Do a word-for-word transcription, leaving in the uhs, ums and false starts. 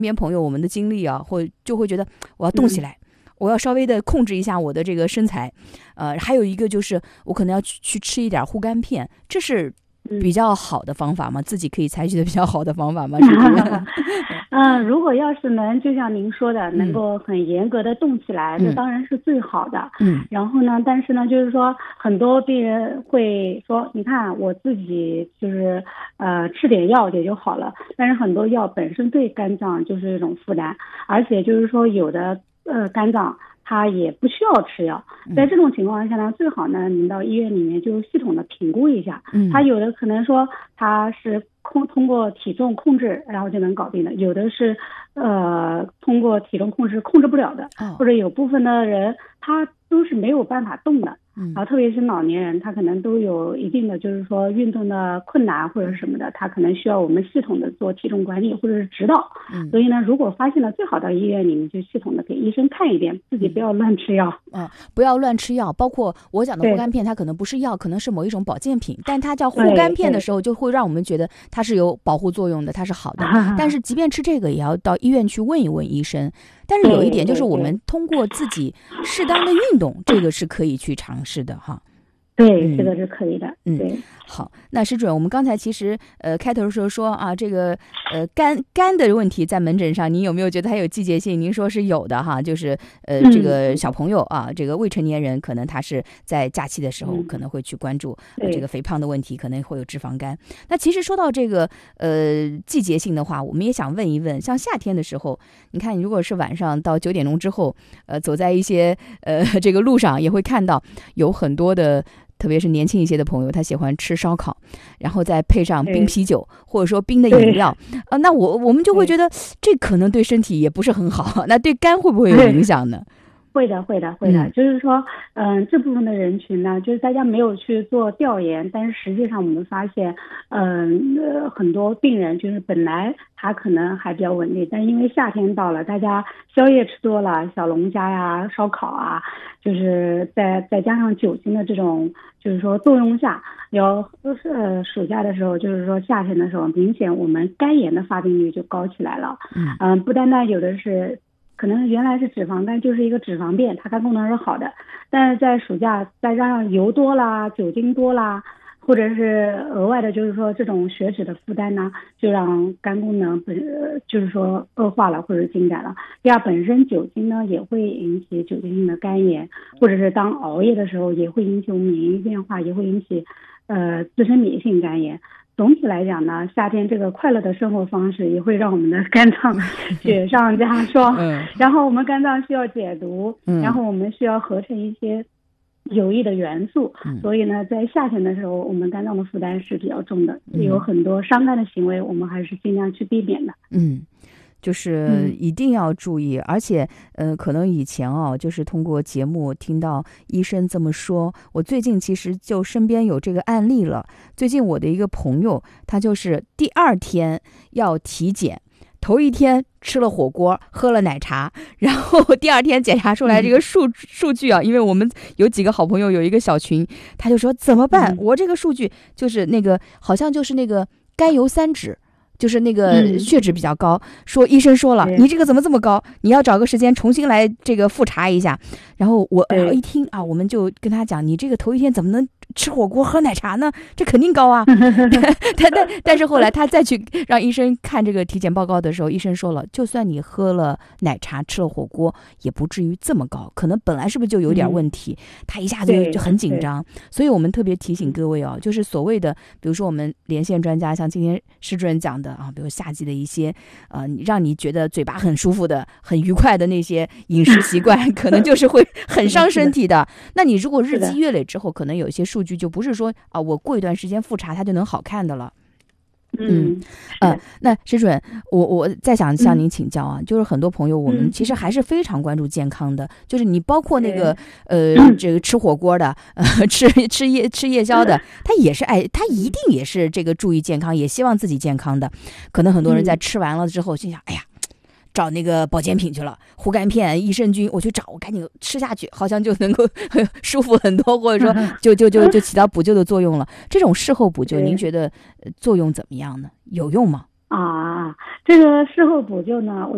边朋友我们的经历啊，或就会觉得我要动起来。嗯，我要稍微的控制一下我的这个身材，呃，还有一个就是我可能要去去吃一点护肝片，这是比较好的方法吗？自己可以采取的比较好的方法吗？是不是？ 嗯，如果要是能就像您说的，能够很严格的动起来，嗯，这当然是最好的。嗯，然后呢，但是呢，就是说很多病人会说，你看我自己就是呃吃点药也就好了，但是很多药本身对肝脏就是一种负担，而且就是说有的呃肝脏它也不需要吃药，在这种情况下呢，最好呢您到医院里面就系统的评估一下。嗯，它有的可能说它是控通过体重控制然后就能搞定的，有的是呃通过体重控制控制不了的，哦，或者有部分的人他都是没有办法动的。嗯，啊，特别是老年人，他可能都有一定的就是说运动的困难或者什么的，他可能需要我们系统的做体重管理或者是指导。嗯，所以呢，如果发现了，最好到医院里面就系统的给医生看一遍，自己不要乱吃药。 嗯，不要乱吃药。包括我讲的护肝片，它可能不是药，可能是某一种保健品，但它叫护肝片的时候，就会让我们觉得它是有保护作用的，它是好的。但是即便吃这个，也要到医院去问一问医生。但是有一点就是，我们通过自己适当的运动，这个是可以去尝试的哈。 对，这个是可以的。 嗯，对。好，那施主任，我们刚才其实呃开头的时候说啊，这个呃肝肝的问题在门诊上，您有没有觉得它有季节性？您说是有的哈，就是呃这个小朋友啊，这个未成年人可能他是在假期的时候可能会去关注、呃、这个肥胖的问题，可能会有脂肪肝。那其实说到这个呃季节性的话，我们也想问一问，像夏天的时候，你看你如果是晚上到九点钟之后，呃走在一些呃这个路上，也会看到有很多的。特别是年轻一些的朋友，他喜欢吃烧烤，然后再配上冰啤酒或者说冰的饮料啊、呃，那我我们就会觉得这可能对身体也不是很好，那对肝会不会有影响呢？ 会的，会的，会的，嗯、就是说，嗯、呃，这部分的人群呢，就是大家没有去做调研，但是实际上我们发现，嗯、呃，很多病人就是本来他可能还比较稳定，但因为夏天到了，大家宵夜吃多了，小龙虾呀、烧烤啊，就是再再加上酒精的这种，就是说作用下，要呃暑假的时候，就是说夏天的时候，明显我们肝炎的发病率就高起来了。嗯、呃，不单单有的是。可能原来是脂肪肝，就是一个脂肪变，它肝功能是好的，但是在暑假再加上油多啦、酒精多啦，或者是额外的，就是说这种血脂的负担呢，就让肝功能不就是说恶化了或者进展了。第二，本身酒精呢也会引起酒精性的肝炎，或者是当熬夜的时候也会引起我们免疫变化，也会引起呃自身免疫性肝炎。总体来讲呢，夏天这个快乐的生活方式也会让我们的肝脏雪上加霜。嗯、然后我们肝脏需要解毒，嗯、然后我们需要合成一些有益的元素，嗯、所以呢，在夏天的时候，我们肝脏的负担是比较重的，嗯、有很多伤肝的行为，我们还是尽量去避免的。 嗯。就是一定要注意，嗯、而且呃，可能以前哦，就是通过节目听到医生这么说，我最近其实就身边有这个案例了。最近我的一个朋友，他就是第二天要体检，头一天吃了火锅，喝了奶茶，然后第二天检查出来这个数、嗯、数据啊，因为我们有几个好朋友有一个小群，他就说怎么办？嗯、我这个数据就是那个好像就是那个甘油三酯。就是那个血脂比较高，嗯、说医生说了，你这个怎么这么高？你要找个时间重新来这个复查一下。然后我然后一听啊，我们就跟他讲，你这个头一天怎么能吃火锅喝奶茶呢？这肯定高啊！但但但是后来他再去让医生看这个体检报告的时候，医生说了，就算你喝了奶茶吃了火锅，也不至于这么高，可能本来是不是就有点问题？嗯、他一下子就很紧张，所以我们特别提醒各位哦，就是所谓的，比如说我们连线专家，像今天施主任讲的。啊，比如夏季的一些呃，让你觉得嘴巴很舒服的、很愉快的那些饮食习惯，可能就是会很伤身体的。那你如果日积月累之后，可能有一些数据就不是说啊，我过一段时间复查它就能好看的了。嗯，呃，那施主任，我我再想向您请教啊，嗯、就是很多朋友我们其实还是非常关注健康的，嗯、就是你包括那个呃，这个吃火锅的，呃，吃吃夜吃夜宵的，他也是爱，他一定也是这个注意健康，也希望自己健康的。可能很多人在吃完了之后，心想，哎呀。找那个保健品去了，护肝片、益生菌，我去找，我赶紧吃下去，好像就能够舒服很多，或者说就就就就起到补救的作用了。这种事后补救，您觉得作用怎么样呢？有用吗？ 啊，这个事后补救呢，我